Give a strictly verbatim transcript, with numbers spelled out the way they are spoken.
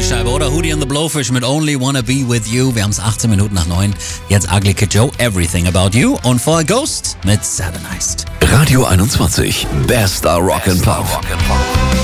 Scheibe, oder? Hootie and the Blowfish mit Only Wanna Be With You. Wir haben es achtzehn Minuten nach neun. Jetzt Ugly Kid Joe, Everything About You. Und vorher Ghost mit Satanized. Radio einundzwanzig, Bester Rock and Pop.